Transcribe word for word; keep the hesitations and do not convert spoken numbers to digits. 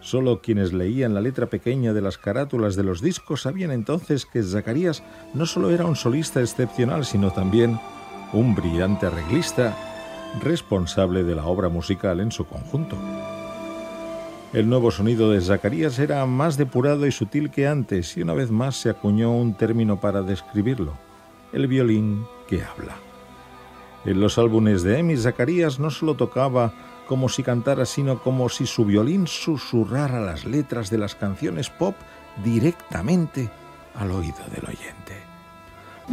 Solo quienes leían la letra pequeña de las carátulas de los discos sabían entonces que Zacarías no solo era un solista excepcional, sino también un brillante arreglista, responsable de la obra musical en su conjunto. El nuevo sonido de Zacarías era más depurado y sutil que antes, y una vez más se acuñó un término para describirlo: el violín que habla. En los álbumes de Emi, Zacarías no solo tocaba como si cantara, sino como si su violín susurrara las letras de las canciones pop directamente al oído del oyente.